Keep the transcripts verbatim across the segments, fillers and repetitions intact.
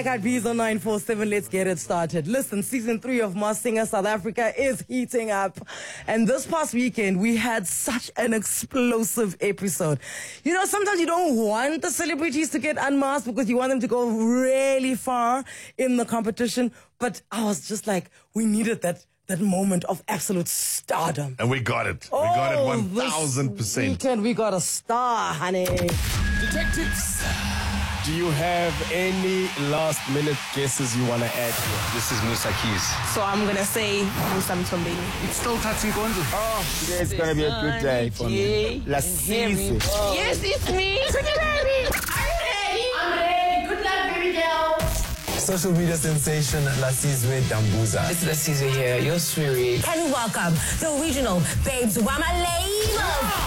Got Bees on nine four seven. Let's get it started. Listen, season three of Masked Singer South Africa is heating up. And this past weekend, we had such an explosive episode. You know, sometimes you don't want the celebrities to get unmasked because you want them to go really far in the competition. But I was just like, we needed that that moment of absolute stardom. And we got it. Oh, we got it one thousand percent. Weekend, we got a star, honey. Detectives, do you have any last minute guesses you want to add here? This is Musa Keys. So I'm going to say Musa Mtombeni. It's still Tatsi Gonzo. Oh, today's going to be a good day for me. La Cise. Oh. Yes, it's me. I'm ready. I'm ready. Good luck, baby girl. Social media sensation Lasizwe Dambuza. It's Lasizwe here, your sweetie. Can we welcome the regional babes Wama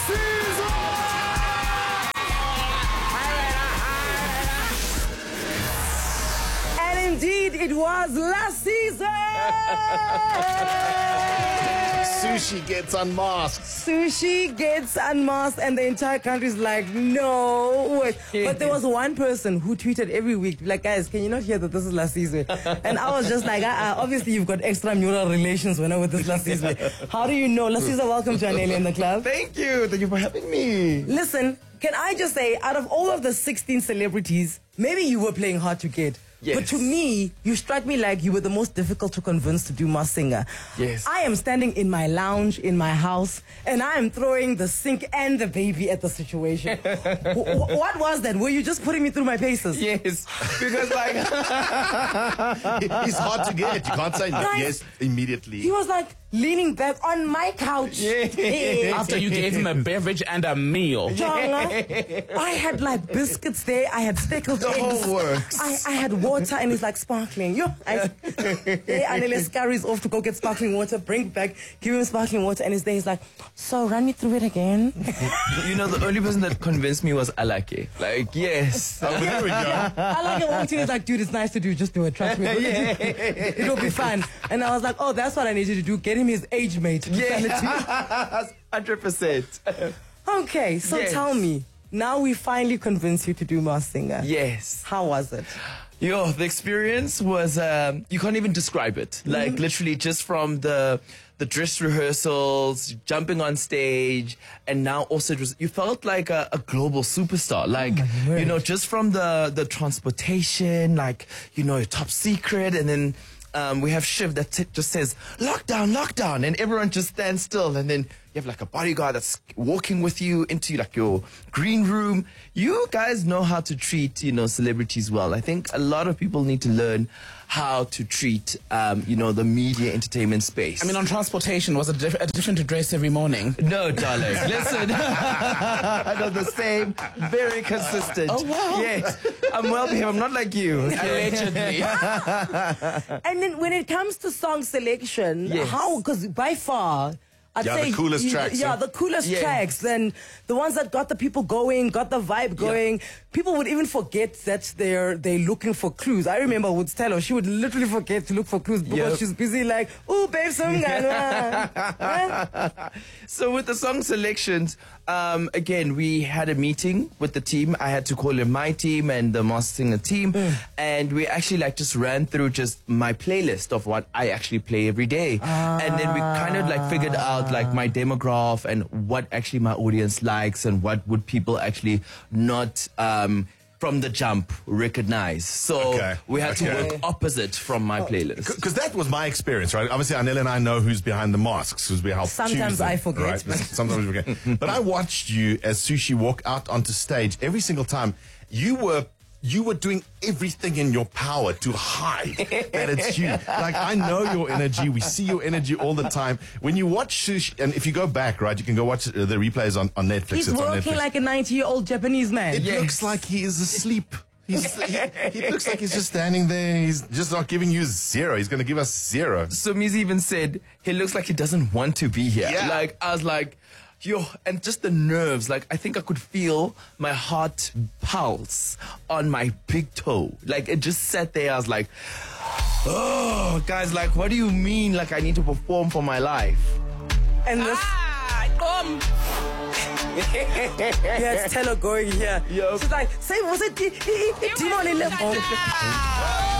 And indeed, it was last season. Sushi gets unmasked. Sushi gets unmasked, and the entire country is like, no way. But there was one person who tweeted every week, like, guys, can you not hear that this is last season? And I was just like, uh-uh, obviously you've got extramural relations when I'm with this last season. How do you know? Last season, welcome to Anele in the club. Thank you. Thank you for having me. Listen, can I just say, out of all of the sixteen celebrities, maybe you were playing hard to get. Yes. But to me, you strike me like you were the most difficult to convince to do Masked Singer. Yes. I am standing in my lounge in my house, and I am throwing the sink and the baby at the situation. w- what was that? Were you just putting me through my paces? Yes. Because, like, He's hard to get. You can't say no, Guys, yes immediately. He was like leaning back on my couch. Yeah. After you gave him a beverage and a meal. Jonga, I had like biscuits there. I had speckled The eggs. whole works. I, I had water, and it's like sparkling. Yo, I, yeah, Anele scurries off to go get sparkling water. Bring it back, give him sparkling water, and his day is like, so run me through it again. You know, the only person that convinced me was Alake. Like, yes. Oh, there we go. I like it when he's like, dude, it's nice to do. Just do it. Trust me. It'll be fun. And I was like, oh, that's what I need you to do. Get him his age mate. Yes. one hundred percent. Okay, so Yes. tell me. Now we finally convinced you to do Masked Singer. Yes. How was it? Yo, the experience was, um, you can't even describe it. Like, literally just from the the dress rehearsals, jumping on stage, and now also it was, you felt like a, a global superstar. Like, word. you know, just from the, the transportation, like, you know, top secret, and then um, we have Shiv that t- just says, lockdown, lockdown, and everyone just stands still, and then you have like a bodyguard that's walking with you into like your green room. You guys know how to treat, you know, celebrities well. I think a lot of people need to learn how to treat, um, you know, the media entertainment space. I mean, on transportation, was it diff- a different dress every morning? No, darling. Listen. I know the same. Very consistent. Oh, wow. Yes. I'm well behaved. I'm not like you. Allegedly. And then when it comes to song selection, Yes. how, because by far, I'd Yeah, say the coolest you- tracks, Yeah, huh? the coolest Yeah. tracks, and the ones that got the people going, got the vibe going. People would even forget that they're they're looking for clues. I remember with Stella, she would literally forget to look for clues because Yep. she's busy like, oh, babe, some guy. So with the song selections, um, again, we had a meeting with the team. I had to call in my team and the Masked Singer team. And we actually like just ran through just my playlist of what I actually play every day. And then we kind of like figured out like my demographic and what actually my audience likes and what would people actually not, um, from the jump recognize. So Okay. we had Okay. to work opposite from my playlist. Because that was my experience, right? Obviously, Anele and I know who's behind the masks, who's we help Sometimes choose them, I forget. Right? Sometimes we forget. But I watched you as Sushi walk out onto stage every single time. You were you were doing everything in your power to hide that it's you. Like, I know your energy. We see your energy all the time. When you watch Sushi, and if you go back, right, you can go watch uh, the replays on, on Netflix. He's it's on working Netflix. like a ninety-year-old Japanese man. It Yes. looks like he is asleep. He's, he, he looks like he's just standing there. He's just not giving you zero. He's going to give us zero. So Miz even said he looks like he doesn't want to be here. Yeah. Like, I was like, yo, and just the nerves. Like, I think I could feel my heart pulse on my big toe. Like, it just sat there. I was like, oh, guys, like, what do you mean? Like, I need to perform for my life? And this, Ah, um. Yeah, it's Taylor going here. Yo. She's like, say, was it Demon in the